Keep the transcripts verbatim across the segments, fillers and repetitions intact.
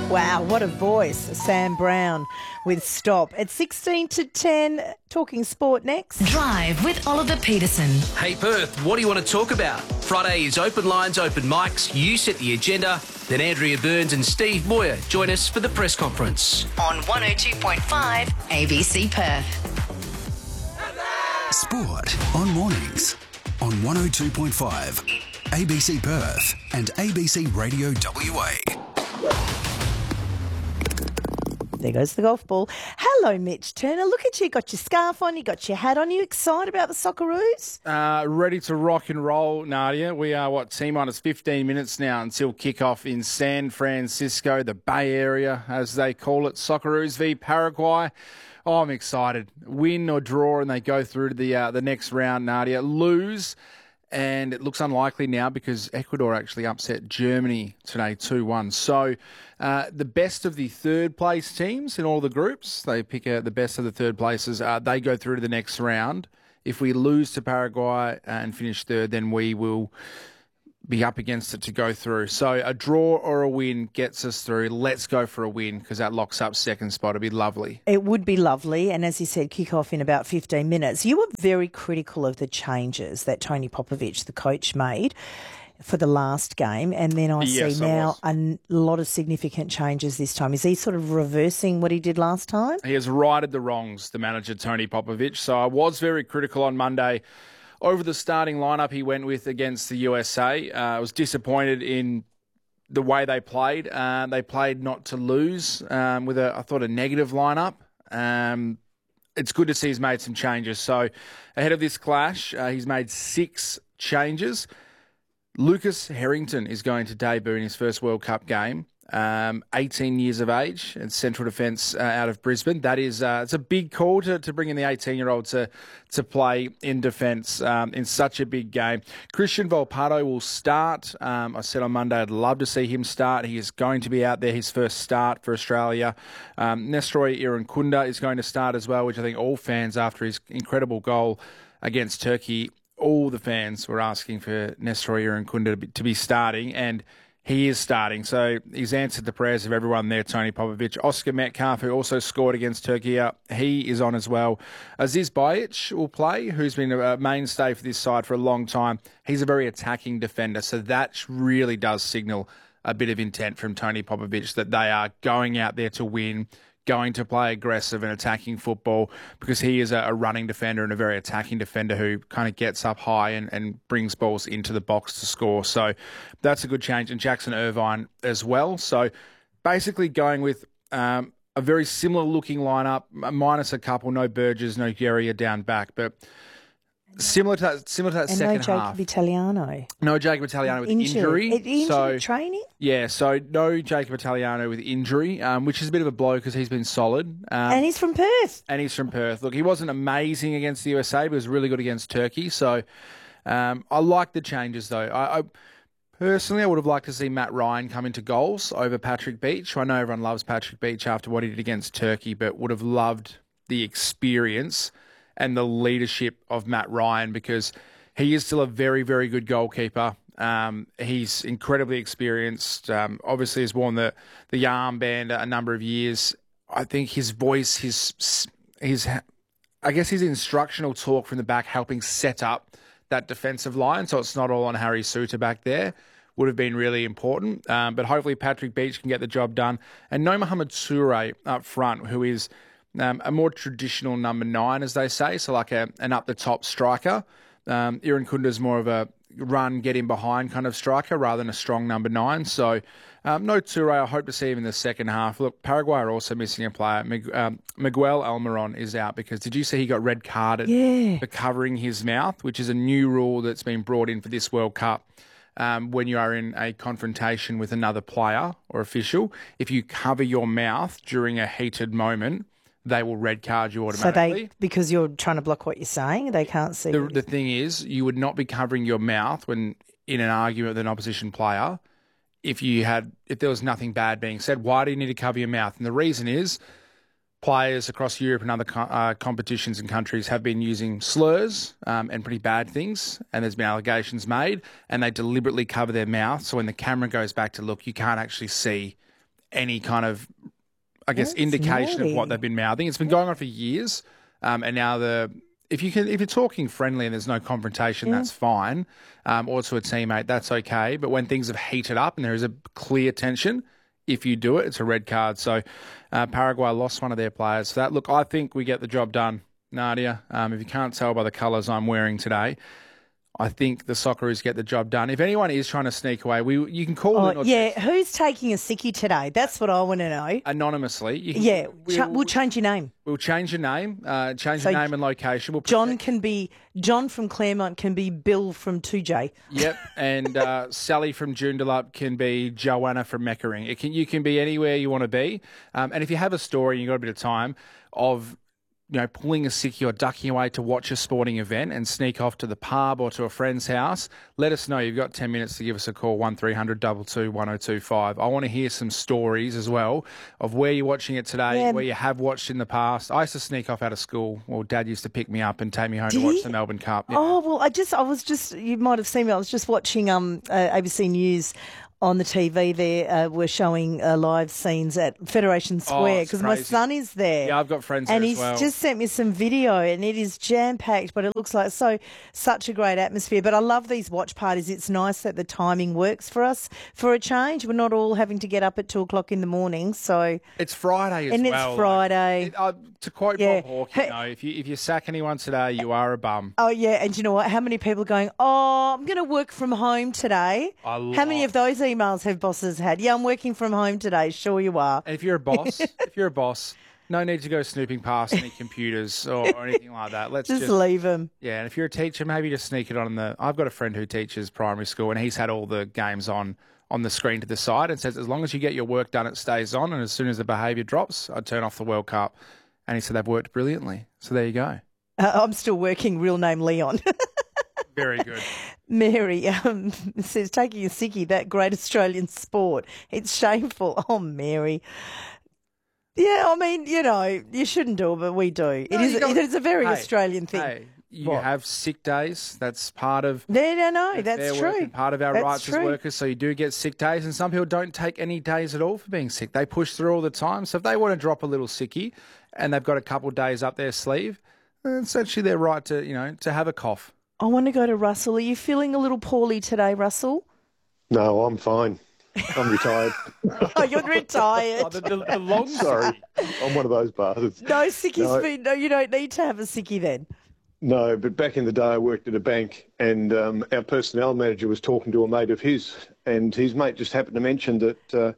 Wow, what a voice. Sam Brown with Stop. At sixteen to ten, talking sport next. Drive with Oliver Peterson. Hey Perth, what do you want to talk about? Friday is open lines, open mics. You set the agenda. Then Andrea Burns and Steve Moyer join us for the press conference. On one oh two point five A B C Perth. Sport on mornings on one oh two point five A B C Perth and A B C Radio W A. There goes the golf ball. Hello, Mitch Turner. Look at you. You got your scarf on. You got your hat on. You excited about the Socceroos? Uh, ready to rock and roll, Nadia. We are, what, T-minus fifteen minutes now until kickoff in San Francisco, the Bay Area, as they call it. Socceroos v Paraguay. Oh, I'm excited. Win or draw, and they go through to the uh, the next round, Nadia. Lose, and it looks unlikely now because Ecuador actually upset Germany today two one. So uh, the best of the third-place teams in all the groups, they pick out the best of the third places, uh, they go through to the next round. If we lose to Paraguay and finish third, then we will be up against it to go through. So a draw or a win gets us through. Let's go for a win because that locks up second spot. It'd be lovely. It would be lovely. And as you said, kick off in about fifteen minutes. You were very critical of the changes that Tony Popovic, the coach, made for the last game. And then I Yes, see I now was. a n- lot of significant changes this time. Is he sort of reversing what he did last time? He has righted the wrongs, the manager, Tony Popovic. So I was very critical on Monday over the starting lineup he went with against the U S A. Uh, I was disappointed in the way they played. Uh, they played not to lose um, with, a, I thought, a negative lineup. Um, it's good to see he's made some changes. So ahead of this clash, uh, he's made six changes. Lucas Harrington is going to debut in his first World Cup game. Um, eighteen years of age and central defence uh, out of Brisbane. That is, uh, it's a big call to, to bring in the eighteen-year-old to to play in defence um, in such a big game. Christian Volpato will start. Um, I said on Monday I'd love to see him start. He is going to be out there, his first start for Australia. Um, Nestroy Irankunda is going to start as well, which I think all fans, after his incredible goal against Turkey, all the fans were asking for Nestroy Irankunda to be, to be starting, and he is starting. So he's answered the prayers of everyone there, Tony Popovic. Oscar Metcalf, who also scored against Turkey, uh, he is on as well. Aziz Bayic will play, who's been a mainstay for this side for a long time. He's a very attacking defender, so that really does signal a bit of intent from Tony Popovic that they are going out there to win, going to play aggressive and attacking football, because he is a, a running defender and a very attacking defender who kind of gets up high and, and brings balls into the box to score. So that's a good change. And Jackson Irvine as well. So basically going with um, a very similar looking lineup, minus a couple, no Burgess, no Guerrier down back, but similar to similar to that And second no Jacob half. Italiano. No Jacob Italiano with injury. It- Injury so training? yeah, so no Jacob Italiano with injury, um, which is a bit of a blow because he's been solid. Um, And he's from Perth. and he's from Perth. Look, he wasn't amazing against the U S A, but he was really good against Turkey. So um, I like the changes, though. I, I personally, I would have liked to see Matt Ryan come into goals over Patrick Beach. I know everyone loves Patrick Beach after what he did against Turkey, but would have loved the experience and the leadership of Matt Ryan, because he is still a very, very good goalkeeper. Um, he's incredibly experienced. Um, obviously, has worn the the armband a number of years. I think his voice, his his, I guess his instructional talk from the back, helping set up that defensive line, so it's not all on Harry Suter back there, would have been really important. Um, but hopefully, Patrick Beach can get the job done, and no Mohamed Toure up front, who is Um, a more traditional number nine, as they say, so like a, an up-the-top striker. Um, Irankunda is more of a run, get in behind kind of striker rather than a strong number nine. So um, no Toure. I hope to see him in the second half. Look, Paraguay are also missing a player. Mig- um, Miguel Almiron is out because did you see he got red carded Yeah. for covering his mouth, which is a new rule that's been brought in for this World Cup. Um, when you are in a confrontation with another player or official, if you cover your mouth during a heated moment, they will red card you So automatically. they, because you're trying to block what you're saying, they can't see. The, what the thing is, you would not be covering your mouth when in an argument with an opposition player if you had if there was nothing bad being said. Why do you need to cover your mouth? And the reason is players across Europe and other co- uh, competitions and countries have been using slurs um, and pretty bad things, and there's been allegations made, and they deliberately cover their mouth. So when the camera goes back to look, you can't actually see any kind of, I guess, That's indication naughty. of what they've been mouthing. It's been going on for years, um, and now the if you can if you're talking friendly and there's no confrontation, that's fine. Um, or to a teammate, that's okay. But when things have heated up and there is a clear tension, if you do it, it's a red card. So uh, Paraguay lost one of their players for that. Look, I think we get the job done, Nadia. Um, if you can't tell by the colours I'm wearing today, I think the Socceroos get the job done. If anyone is trying to sneak away, we you can call Oh, in or yeah, text who's taking a sickie today? That's what I want to know. anonymously. You can, Yeah, we'll, Ch- we'll change your name. we'll change your name, uh, change So your name and location. We'll John protect- can be John from Claremont can be Bill from two J. Yep, and uh, Sally from Joondalup can be Joanna from Meckering. It can you can be anywhere you want to be, um, and if you have a story and you've got a bit of time of you know pulling a sickie or ducking away to watch a sporting event and sneak off to the pub or to a friend's house, let us know. You've got ten minutes to give us a call, one three hundred two two one oh two five. I want to hear some stories as well of where you're watching it today, Yeah. where you have watched in the past. I used to sneak off out of school, or Dad used to pick me up and take me home Did to watch he? the Melbourne Cup. Yeah. Oh well, I just I was just you might have seen me. I was just watching um uh, A B C News on the T V. There uh, we're showing uh, live scenes at Federation Square it's because my crazy. son is there. Yeah, I've got friends and there he's as well. just sent me some video, and it is jam packed. But it looks like so such a great atmosphere. But I love these watch parties. It's nice that the timing works for us for a change. We're not all having to get up at two o'clock in the morning. So It's Friday as And it's well. like, Friday. it- uh, to quote Yeah. Bob Hawke, Hey- you know, if you if you sack anyone today, you are a bum. oh yeah, and you know what? How many people are going? Oh, I'm going to work from home today. I How many love- of those emails have bosses had? Yeah, I'm working from home today. Sure, you are. And if you're a boss, if you're a boss, no need to go snooping past any computers or, or anything like that. Let's Just, just, leave them. yeah. And if you're a teacher, maybe just sneak it on the. I've got a friend who teaches primary school, and he's had all the games on on the screen to the side, and says as long as you get your work done, it stays on, and as soon as the behaviour drops, I turn off the World Cup. And he said they've worked brilliantly. So there you go. Uh, I'm still working. Real name Leon. Very good. Mary um, says taking a sickie, that great Australian sport. It's shameful. Oh, Mary. Yeah, I mean, you know, you shouldn't do it, but we do. It No, is. you don't- It is a very Hey, Australian thing. Hey, you What? have sick days. That's part of. No, no, no. Fair That's work true. and part of our That's rights true. as workers, so you do get sick days, and some people don't take any days at all for being sick. They push through all the time. So if they want to drop a little sickie and they've got a couple of days up their sleeve, it's actually their right to, you know, to have a cough. I want to go to Russell. Are you feeling a little poorly today, Russell? No, I'm fine. I'm retired. Oh, you're retired. Oh, the, the, the long Sorry, I'm one of those bastards. No sickies. No. For, no, you don't need to have a sickie then. No, but back in the day, I worked at a bank, and um, our personnel manager was talking to a mate of his, and his mate just happened to mention that, uh,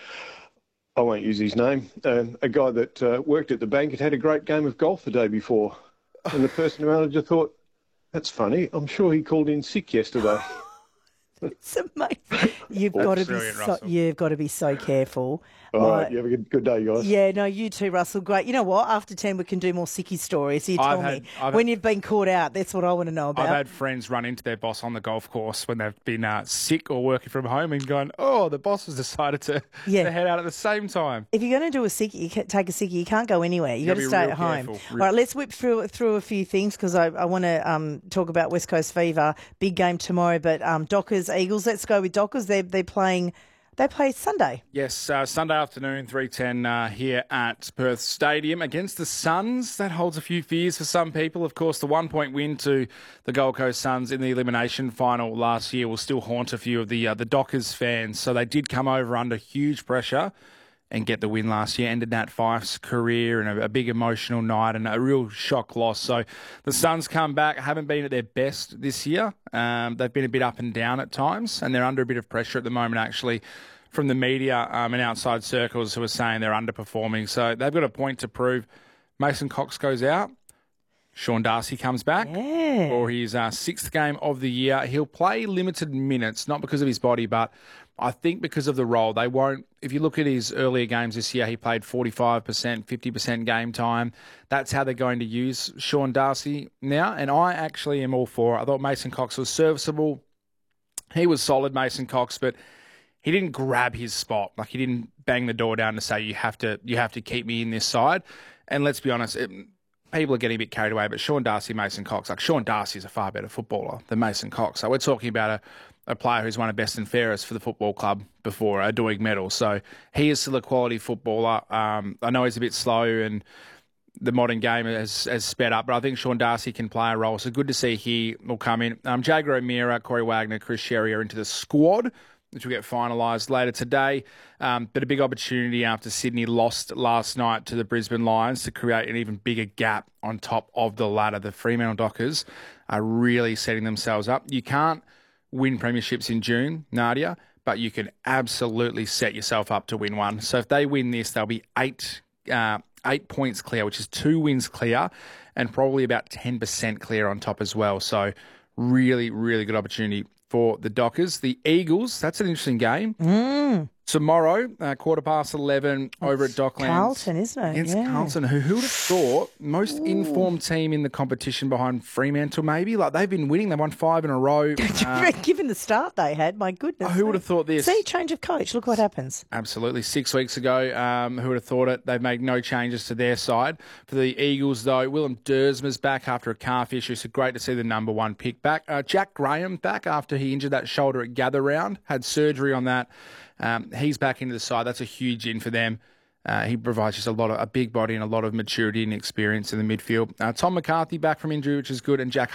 I won't use his name, um, a guy that uh, worked at the bank had had a great game of golf the day before. And the personnel manager thought, that's funny, I'm sure he called in sick yesterday. It's amazing. You've got to be Brilliant, so, Russell. you've got to be so careful. All My- right, you have a good, good day, guys. Yeah, no, you too, Russell. Great. You know what? After ten, we can do more sickie stories. You I've tell had- me I've when had- you've been caught out. That's what I want to know about. I've had friends run into their boss on the golf course when they've been uh, sick or working from home and gone, oh, the boss has decided to, Yeah. to head out at the same time. If you're going to do a sickie, you can take a sickie. You can't go anywhere. You You got gotta to be stay real at home. careful. All right, let's whip through through a few things because I, I want to um, talk about West Coast Fever. Big game tomorrow, but um, Dockers Eagles. Let's go with Dockers. They're they're playing. They play Sunday. Yes, uh, Sunday afternoon, three ten uh, here at Perth Stadium against the Suns. That holds a few fears for some people. Of course, the one-point win to the Gold Coast Suns in the elimination final last year will still haunt a few of the uh, the Dockers fans. So they did come over under huge pressure and get the win last year. Ended Nat Fyfe's career and a, a big emotional night and a real shock loss. So the Suns come back, haven't been at their best this year. Um, they've been a bit up and down at times, and they're under a bit of pressure at the moment, actually, from the media um, and outside circles who are saying they're underperforming. So they've got a point to prove. Mason Cox goes out. Sean Darcy comes back Yeah. for his uh, sixth game of the year. He'll play limited minutes, not because of his body, but I think because of the role. They won't. If you look at his earlier games this year, he played forty-five percent, fifty percent game time. That's how they're going to use Sean Darcy now, and I actually am all for it. I thought Mason Cox was serviceable. He was solid, Mason Cox, but he didn't grab his spot. Like, he didn't bang the door down to say, you have to you have to keep me in this side. And let's be honest, it, people are getting a bit carried away, but Sean Darcy, Mason Cox, like Sean Darcy is a far better footballer than Mason Cox. So we're talking about a, a player who's won a best and fairest for the football club before, a Doig medal. So he is still a quality footballer. Um, I know he's a bit slow and the modern game has, has sped up, but I think Sean Darcy can play a role. So good to see he will come in. Um, Jager O'Meara, Corey Wagner, Chris Sherry are into the squad, which will get finalised later today. Um, but a big opportunity after Sydney lost last night to the Brisbane Lions to create an even bigger gap on top of the ladder. The Fremantle Dockers are really setting themselves up. You can't win premierships in June, Nadia, but you can absolutely set yourself up to win one. So if they win this, they'll be eight uh, eight points clear, which is two wins clear and probably about ten percent clear on top as well. So really, really good opportunity for the Dockers. The Eagles, that's an interesting game. Mm. Tomorrow, uh, quarter past eleven, over at Docklands. Carlton, isn't it? Against Yeah. Carlton, who, who would have thought, most Ooh. informed team in the competition behind Fremantle, maybe? Like, they've been winning. They've won five in a row. Uh, Given the start they had, my goodness. Who would have thought this? See, change of coach. Look what happens. Absolutely. Six weeks ago, um, who would have thought it? They've made no changes to their side. For the Eagles, though, Willem Dersma's back after a calf issue, so great to see the number one pick back. Uh, Jack Graham back after he injured that shoulder at Gather Round, had surgery on that. Um, he's back into the side. That's a huge in for them. Uh, he provides just a lot of a big body and a lot of maturity and experience in the midfield. Uh, Tom McCarthy back from injury, which is good, and Jack